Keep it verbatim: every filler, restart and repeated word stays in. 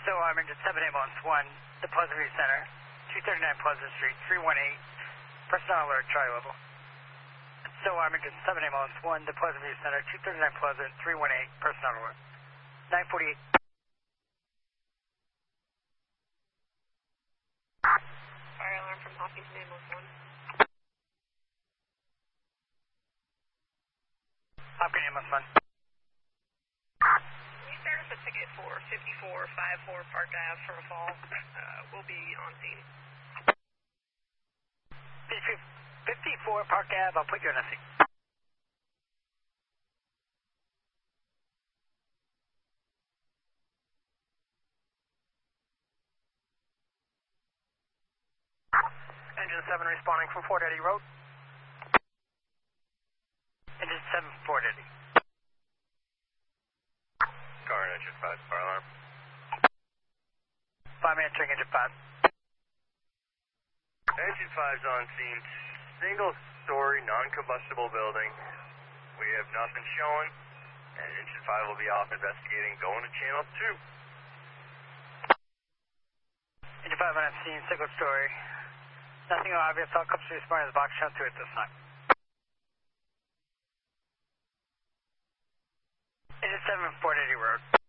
So I'm into seven ambulance one, the Pleasant View Center, two thirty-nine Pleasant Street, three one eight, personnel alert, charlie level. So I'm into seven ambulance one, the Pleasant View Center, two thirty-nine Pleasant, three one eight, personnel alert. nine forty-eight. Fire alarm from Hopkinton ambulance one. Hopkins ambulance one. We service a ticket for fifty-four fifty-four Park Ave for a fall. Uh, we'll be on scene. fifty-four Park Ave, I'll put you on a seat. Engine seven responding from Fort Eddy Road. Engine seven, Fort Eddy. Car and engine five, fire alarm. five entering engine five. Engine five's on scene. Single story, non-combustible building. We have nothing showing, and engine five will be off investigating, going to channel two. Engine five on scene, single story. Nothing obvious, all comes to respond as box shot through at this time. Engine seven, Fort Eddy Road.